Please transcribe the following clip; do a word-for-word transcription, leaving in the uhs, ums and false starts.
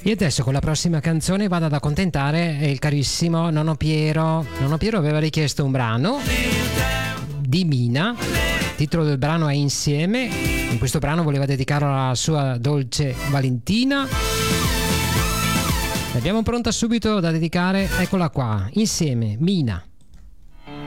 E adesso con la prossima canzone vado ad accontentare il carissimo nonno Piero. Nonno Piero aveva richiesto un brano di Mina, il titolo del brano è Insieme. In questo brano voleva dedicarlo alla sua dolce Valentina. L'abbiamo pronta subito da dedicare, eccola qua, Insieme, Mina.